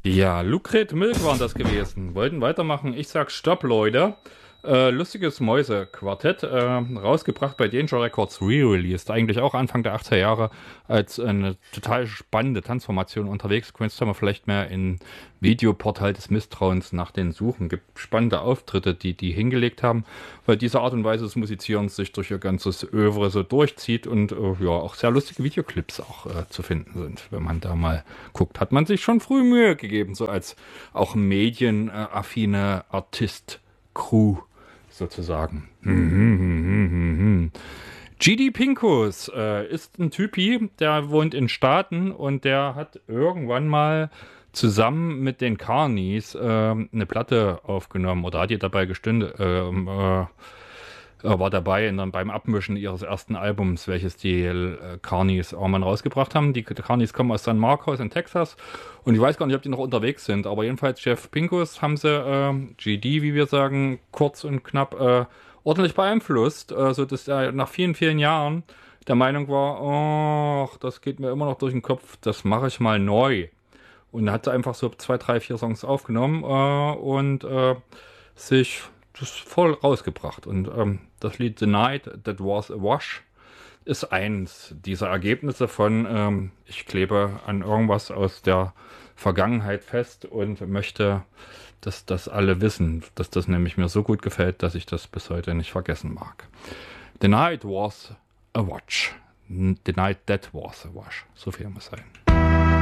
Ja, Lucret Milk waren das gewesen. Wollten weitermachen. Ich sag Stopp, Leute. Lustiges Mäuse-Quartett, rausgebracht bei Danger Records, re-released, eigentlich auch Anfang der 80er Jahre als eine total spannende Tanzformation unterwegs. Könntest du mal vielleicht mehr in Videoportal des Misstrauens nach den suchen. Gibt spannende Auftritte, die hingelegt haben, weil diese Art und Weise des Musizierens sich durch ihr ganzes Övre so durchzieht und ja, auch sehr lustige Videoclips auch zu finden sind, wenn man da mal guckt. Hat man sich schon früh Mühe gegeben, so als auch medienaffine Artist-Crew sozusagen. GD Pinkus ist ein Typi, der wohnt in Staaten und der hat irgendwann mal zusammen mit den Carnies eine Platte aufgenommen oder hat ihr dabei gestünde, war dabei beim Abmischen ihres ersten Albums, welches die Carnies irgendwann rausgebracht haben. Die Carnies kommen aus San Marcos in Texas und ich weiß gar nicht, ob die noch unterwegs sind, aber jedenfalls Jeff Pinkus haben sie, GD, wie wir sagen, kurz und knapp, ordentlich beeinflusst, sodass er nach vielen, vielen Jahren der Meinung war, oh, das geht mir immer noch durch den Kopf, das mache ich mal neu. Und er hat einfach so 2, 3, 4 Songs aufgenommen und sich das voll rausgebracht. Und das Lied The Night That Was a Wash ist eins dieser Ergebnisse von ich klebe an irgendwas aus der Vergangenheit fest und möchte, dass das alle wissen, dass das nämlich mir so gut gefällt, dass ich das bis heute nicht vergessen mag. The Night Was a Watch. The Night That Was a Wash. So viel muss sein.